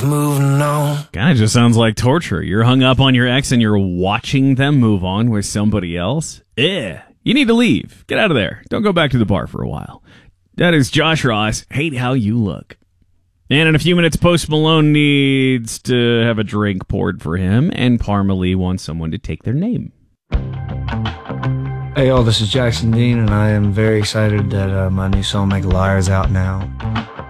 moving on. Kind of just sounds like torture. You're hung up on your ex and you're watching them move on with somebody else. You need to leave. Get out of there. Don't go back to the bar for a while. That is Josh Ross. Hate How You Look. And in a few minutes, Post Malone needs to have a drink poured for him, and Parmalee wants someone to take their name. Hey y'all, this is Jackson Dean, and I am very excited that my new song Make a Liar is out now.